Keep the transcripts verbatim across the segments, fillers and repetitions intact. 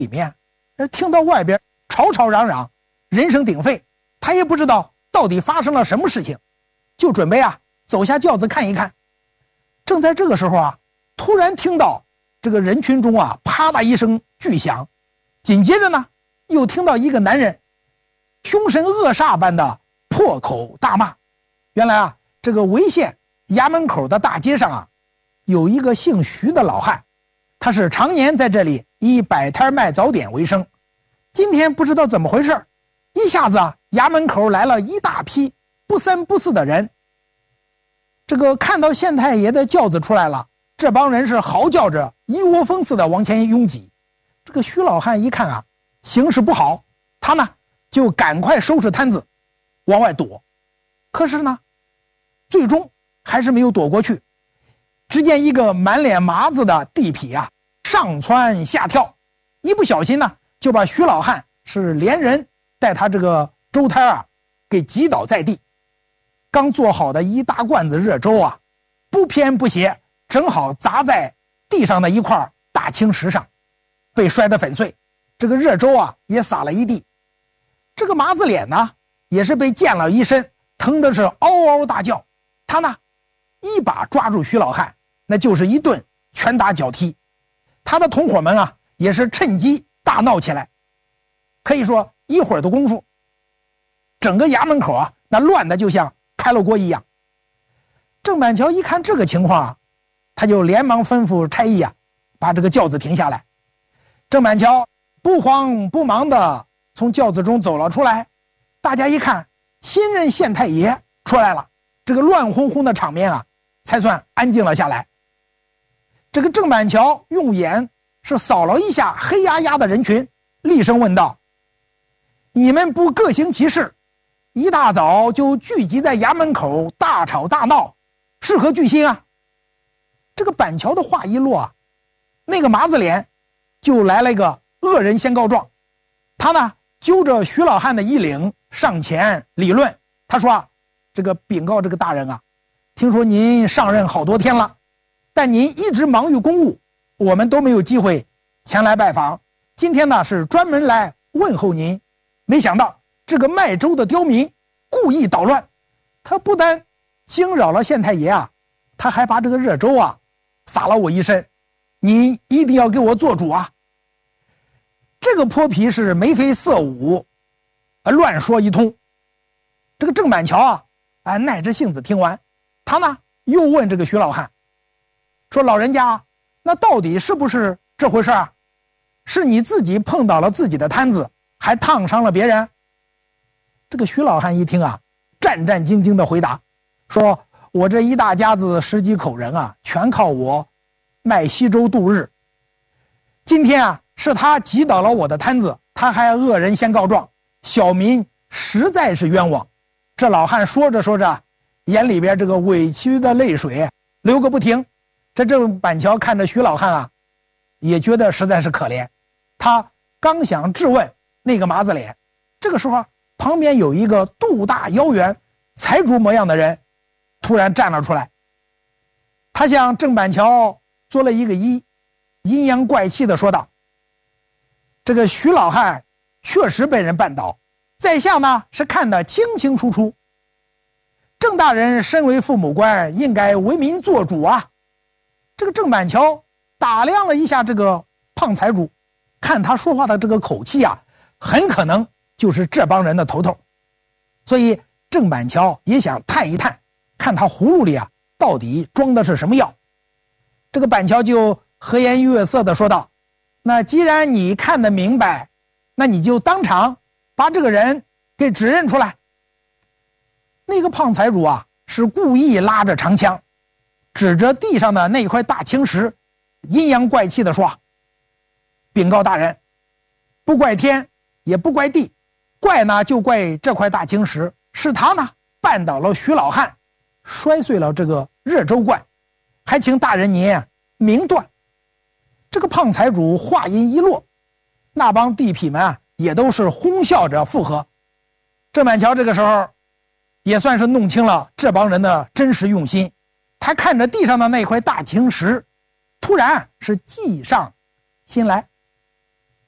里面，听到外边吵吵嚷嚷，人声鼎沸，他也不知道到底发生了什么事情，就准备啊走下轿子看一看。正在这个时候啊，突然听到这个人群中啊啪的一声巨响，紧接着呢又听到一个男人凶神恶煞般的破口大骂。原来啊这个潍县衙门口的大街上啊有一个姓徐的老汉，他是常年在这里以摆摊卖早点为生。今天不知道怎么回事，一下子啊衙门口来了一大批不三不四的人。这个看到县太爷的轿子出来了，这帮人是嚎叫着一窝蜂似的往前拥挤。这个徐老汉一看啊形势不好，他呢就赶快收拾摊子往外躲。可是呢最终还是没有躲过去。只见一个满脸麻子的地痞啊上蹿下跳，一不小心呢就把徐老汉是连人带他这个粥摊啊给击倒在地。刚做好的一大罐子热粥啊不偏不斜正好砸在地上的一块大青石上，被摔得粉碎，这个热粥啊也洒了一地。这个麻子脸呢也是被溅了一身，疼的是嗷嗷大叫。他呢一把抓住徐老汉，那就是一顿拳打脚踢。他的同伙们啊也是趁机大闹起来。可以说一会儿的功夫，整个衙门口啊那乱的就像开了锅一样。郑板桥一看这个情况啊，他就连忙吩咐差役啊把这个轿子停下来。郑板桥不慌不忙的从轿子中走了出来。大家一看新任县太爷出来了，这个乱哄哄的场面啊才算安静了下来。这个郑板桥用眼是扫了一下黑压压的人群，厉声问道：你们不各行其事，一大早就聚集在衙门口大吵大闹，是何居心啊？这个板桥的话一落啊，那个麻子脸就来了一个恶人先告状。他呢揪着徐老汉的衣领上前理论。他说啊，这个禀告这个大人啊，听说您上任好多天了，但您一直忙于公务，我们都没有机会前来拜访。今天呢是专门来问候您，没想到这个卖粥的刁民故意捣乱，他不但惊扰了县太爷啊，他还把这个热粥啊洒了我一身，你一定要给我做主啊！这个泼皮是眉飞色舞，乱说一通。这个郑板桥啊，啊耐着性子听完，他呢又问这个徐老汉，说老人家，那到底是不是这回事啊？是你自己碰倒了自己的摊子，还烫伤了别人？这个徐老汉一听啊，战战兢兢地回答说，我这一大家子十几口人啊，全靠我卖稀粥度日。今天啊是他击倒了我的摊子，他还恶人先告状，小民实在是冤枉。这老汉说着说着，眼里边这个委屈的泪水流个不停。这郑板桥看着徐老汉啊，也觉得实在是可怜。他刚想质问那个麻子脸，这个时候旁边有一个肚大腰圆财主模样的人突然站了出来。他向郑板桥做了一个揖，阴阳怪气的说道，这个徐老汉确实被人绊倒，在下呢是看得清清楚楚。郑大人身为父母官，应该为民做主啊。这个郑板桥打量了一下这个胖财主，看他说话的这个口气啊，很可能就是这帮人的头头。所以郑板桥也想探一探，看他葫芦里啊到底装的是什么药。这个板桥就和颜悦色地说道，那既然你看得明白，那你就当场把这个人给指认出来。那个胖财主啊是故意拉着长枪，指着地上的那块大青石，阴阳怪气地说，禀告大人，不怪天也不怪地，怪呢就怪这块大青石，是他呢绊倒了徐老汉，摔碎了这个热粥罐，还请大人您明断。这个胖财主话音一落，那帮地痞们啊也都是哄笑着附和。郑板桥这个时候也算是弄清了这帮人的真实用心，他看着地上的那块大青石，突然是计上心来。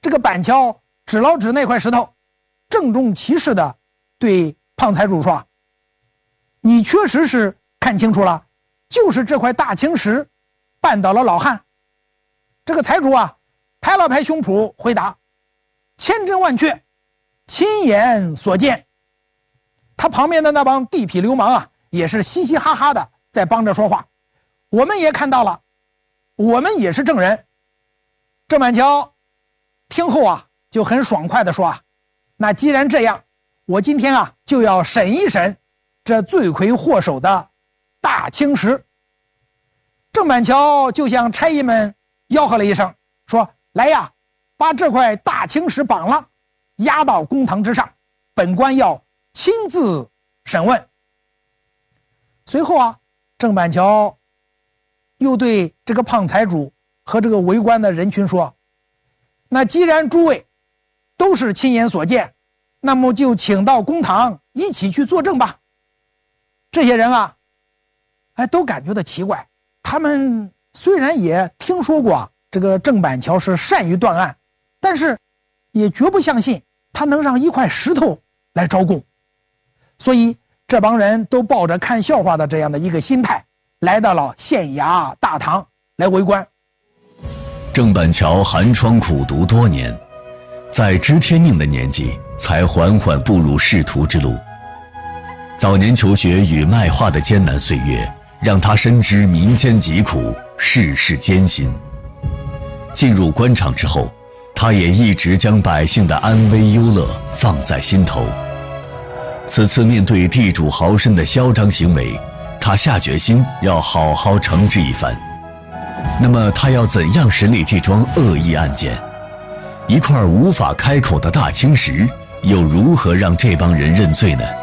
这个板桥指了指那块石头，郑重其事的对胖财主说：“你确实是看清楚了，就是这块大青石绊倒了老汉。”这个财主啊，拍了拍胸脯回答：“千真万确，亲眼所见。”他旁边的那帮地痞流氓啊，也是嘻嘻哈哈的在帮着说话：“我们也看到了，我们也是证人。”郑板桥听后啊，就很爽快的说：“啊，那既然这样，我今天啊就要审一审这罪魁祸首的大青石。”郑板桥就向差役们吆喝了一声，说：“来呀，把这块大青石绑了，押到公堂之上，本官要亲自审问。”随后啊，郑板桥又对这个胖财主和这个围观的人群说：“那既然诸位都是亲眼所见，那么就请到公堂一起去作证吧。”这些人啊，哎，都感觉到奇怪。他们虽然也听说过这个郑板桥是善于断案，但是也绝不相信他能让一块石头来招供。所以这帮人都抱着看笑话的这样的一个心态，来到了县衙大堂来围观。 郑板桥寒窗苦读多年，在知天命的年纪才缓缓步入仕途之路。早年求学与卖画的艰难岁月，让他深知民间疾苦，世事艰辛。进入官场之后，他也一直将百姓的安危忧乐放在心头。此次面对地主豪绅的嚣张行为，他下决心要好好惩治一番。那么他要怎样审理这桩恶意案件？一块无法开口的大青石，又如何让这帮人认罪呢？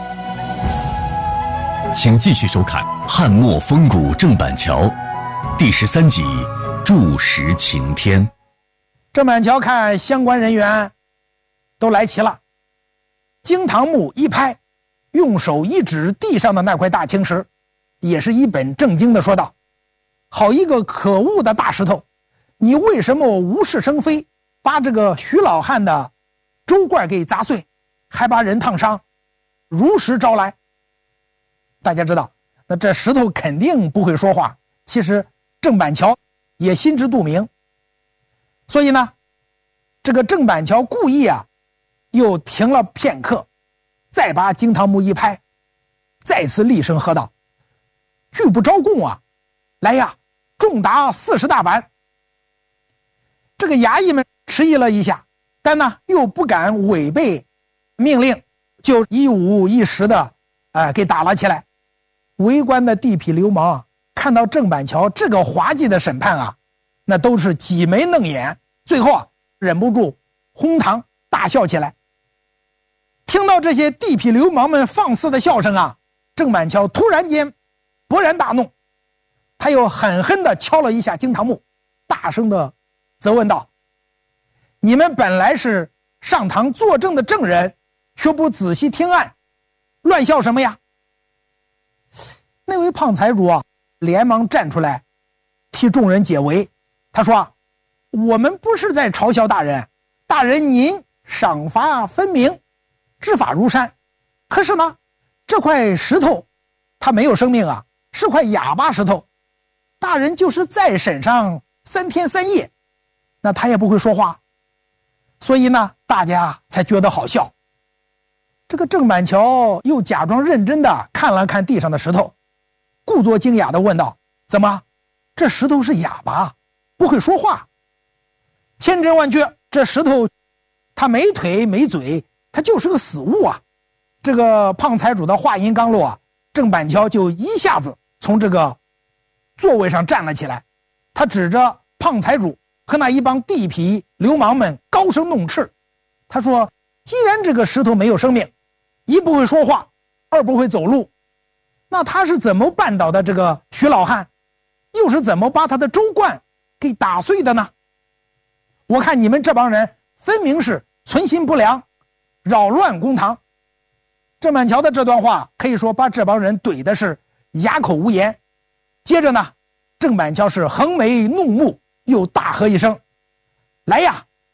请继续收看《汉末风骨郑板桥》第十三集《筑石擎天》。 郑板桥看相关人员都来齐了，惊堂木一拍，用手一指地上的那块大青石，也是一本正经的说道：“好一个可恶的大石头，你为什么无事生非，把这个徐老汉的粥罐给砸碎，还把人烫伤，如实招来。”大家知道，那这石头肯定不会说话，其实郑板桥也心知肚明。所以呢，这个郑板桥故意啊又停了片刻，再把惊堂木一拍，再次厉声喝道：“拒不招供啊！来呀，重达四十大板！”这个衙役们迟疑了一下，但呢又不敢违背命令，就一五一十的呃给打了起来。围观的地痞流氓啊，看到郑板桥这个滑稽的审判啊，那都是挤眉弄眼，最后啊忍不住哄堂大笑起来。听到这些地痞流氓们放肆的笑声啊，郑板桥突然间勃然大怒，他又狠狠地敲了一下惊堂木，大声地责问道：“你们本来是上堂作证的证人，却不仔细听案，乱笑什么呀？”那位胖财主啊，连忙站出来替众人解围。他说：“我们不是在嘲笑大人，大人您赏罚分明，执法如山。可是呢，这块石头它没有生命啊，是块哑巴石头。大人就是再审上三天三夜，那他也不会说话。所以呢，大家才觉得好笑。”这个郑板桥又假装认真的看了看地上的石头，故作惊讶的问道：“怎么，这石头是哑巴，不会说话？”千真万确，这石头它没腿没嘴，它就是个死物啊！这个胖财主的话音刚落啊，郑板桥就一下子从这个座位上站了起来，他指着胖财主和那一帮地痞流氓们高声怒斥，他说：“既然这个石头没有生命，一不会说话，二不会走路，那他是怎么绊倒的这个徐老汉，又是怎么把他的粥罐给打碎的呢？我看你们这帮人分明是存心不良，扰乱公堂。”郑板桥的这段话可以说把这帮人怼的是哑口无言。接着呢，郑板桥是横眉怒目，又大喝一声：“来呀，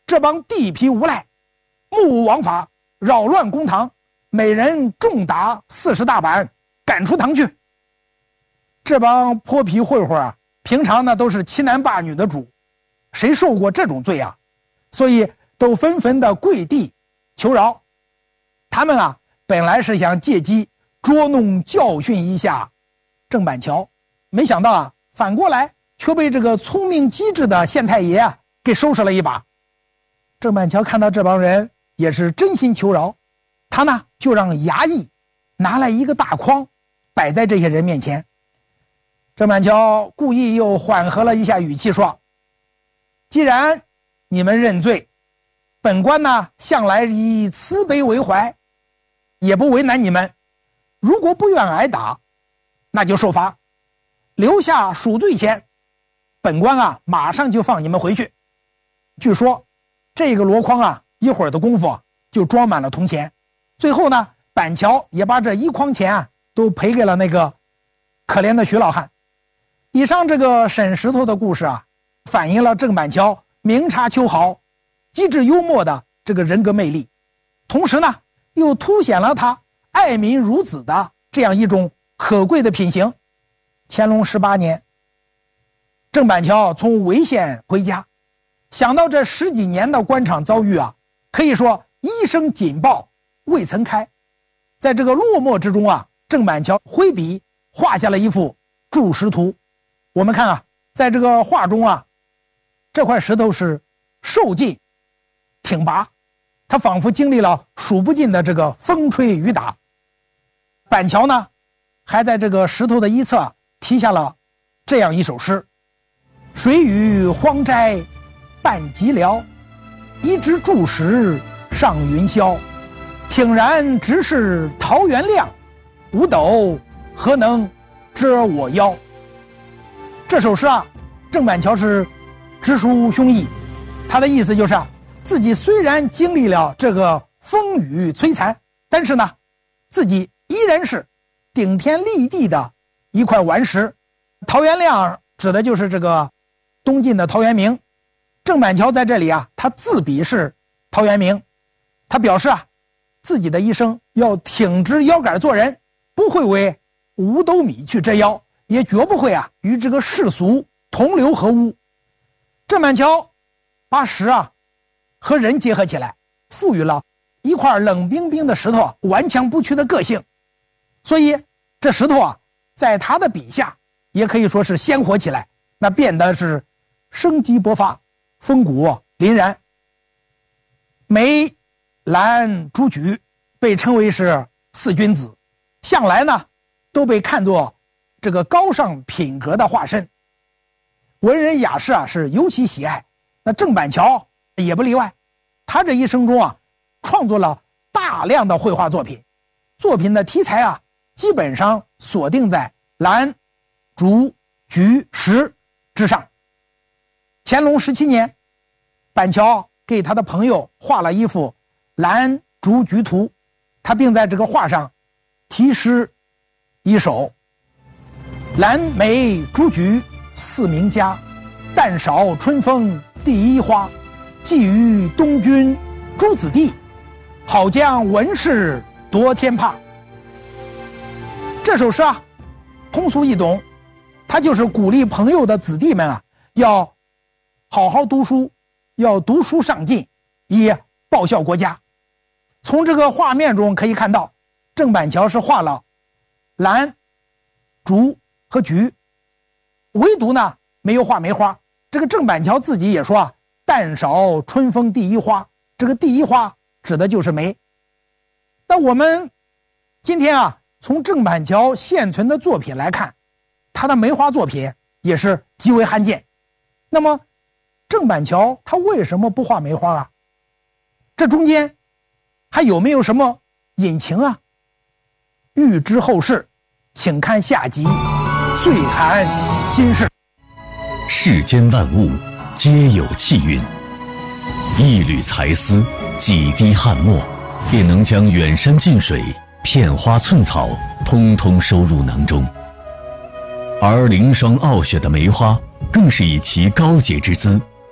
这帮地痞无赖，目无王法，扰乱公堂，每人重打四十大板，赶出堂去。这帮泼皮混混啊，平常呢都是欺男霸女的主，谁受过这种罪啊？所以都纷纷的跪地求饶。他们啊，本来是想借机捉弄教训一下郑板桥，没想到啊，反过来却被这个聪明机智的县太爷啊给收拾了一把。郑板桥看到这帮人也是真心求饶，他呢就让衙役拿来一个大筐，摆在这些人面前。郑板桥故意又缓和了一下语气说：“既然你们认罪，本官呢向来以慈悲为怀，也不为难你们。如果不愿挨打，那就受罚，留下赎罪钱，本官啊马上就放你们回去。”据说这个箩筐啊一会儿的功夫啊就装满了铜钱。最后呢，板桥也把这一筐钱啊都赔给了那个可怜的徐老汉。以上这个沈石头的故事啊，反映了郑板桥明察秋毫、机智幽默的这个人格魅力，同时呢又凸显了他爱民如子的这样一种可贵的品行。乾隆十八年，郑板桥从潍县回家，想到这十几年的官场遭遇啊，可以说一声紧报未曾开。在这个落寞之中啊，郑板桥挥笔画下了一幅筑石图。我们看啊，在这个画中啊，这块石头是瘦劲挺拔，它仿佛经历了数不尽的这个风吹雨打。板桥呢，还在这个石头的一侧题下了这样一首诗：水与荒斋半寂寥，一枝柱石上云霄，挺然直是桃源亮，五斗何能遮我腰。这首诗啊，郑板桥是直抒胸臆，他的意思就是啊，自己虽然经历了这个风雨摧残，但是呢，自己依然是顶天立地的一块顽石。陶元亮指的就是这个东晋的陶渊明。郑板桥在这里啊，他自比是陶渊明，他表示啊，自己的一生要挺直腰杆做人，不会为五斗米去折腰，也绝不会啊与这个世俗同流合污。郑板桥把石啊和人结合起来，赋予了一块冷冰冰的石头顽强不屈的个性，所以这石头啊在他的笔下也可以说是鲜活起来，那变得是生机勃发，风骨凛然。梅兰竹菊被称为是四君子，向来呢都被看作这个高尚品格的化身，文人雅士啊是尤其喜爱。那郑板桥也不例外，他这一生中啊创作了大量的绘画作品，作品的题材啊基本上锁定在兰、竹、菊、石之上。乾隆十七年，板桥给他的朋友画了一幅兰竹菊图，他并在这个画上题诗一首：兰梅竹菊四名家，但少春风第一花，寄于东君诸子弟，好将文士夺天帕。这首诗啊通俗易懂，他就是鼓励朋友的子弟们啊要好好读书，要读书上进，以报效国家。从这个画面中可以看到，郑板桥是画了兰、竹和菊，唯独呢没有画梅花。这个郑板桥自己也说啊，但少春风第一花，这个第一花指的就是梅。但我们今天啊从郑板桥现存的作品来看，他的梅花作品也是极为罕见。那么郑板桥他为什么不画梅花啊？这中间还有没有什么隐情啊？欲知后事，请看下集《岁寒心事》。 世间万物皆有气运，一缕才丝，几滴汗墨，便能将远山近水、片花寸草通通收入囊中。而凌霜傲雪的梅花，更是以其高洁之姿，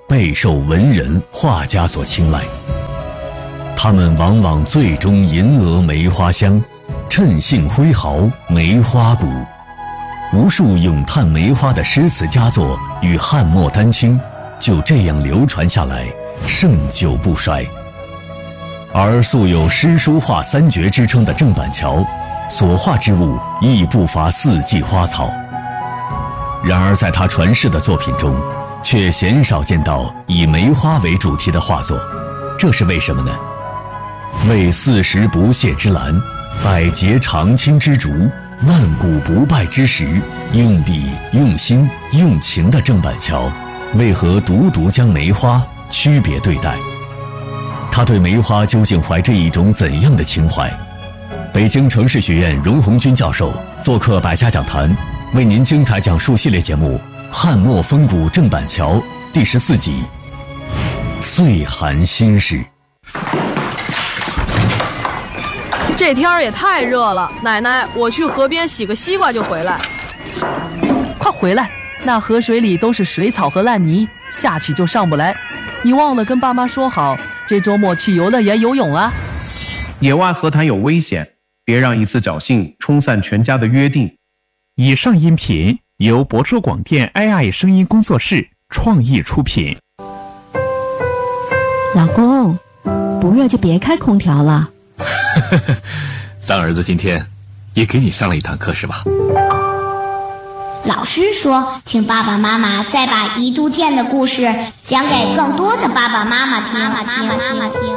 备受文人画家所青睐。他们往往最终吟额梅花香，趁兴挥毫梅花补。无数咏叹梅花的诗词佳作与汉末丹青就这样流传下来，盛久不衰。而素有诗书画三绝之称的郑板桥，所画之物亦不乏四季花草。然而在他传世的作品中，却鲜少见到以梅花为主题的画作，这是为什么呢？为四时不谢之兰，百节常青之竹，万古不败之石，用笔用心用情的郑板桥，为何独独将梅花区别对待？他对梅花究竟怀着一种怎样的情怀？北京城市学院荣鸿钧教授做客百家讲坛，为您精彩讲述系列节目《汉末风骨郑板桥》第十四集《岁寒心事》。 这天儿也太热了，奶奶，我去河边洗个西瓜就回来。 快回来，那河水里都是水草和烂泥，下去就上不来。你忘了跟爸妈说好，这周末去游乐园游泳啊？ 野外河滩有危险，别让一次侥幸冲散全家的约定。 以上音频由博州广电 A I 声音工作室创意出品。 老公，不热就别开空调了。 咱儿子今天也给你上了一堂课是吧？ 老师说，请爸爸妈妈再把一度电的故事讲给更多的爸爸妈妈听。妈妈听，妈妈听。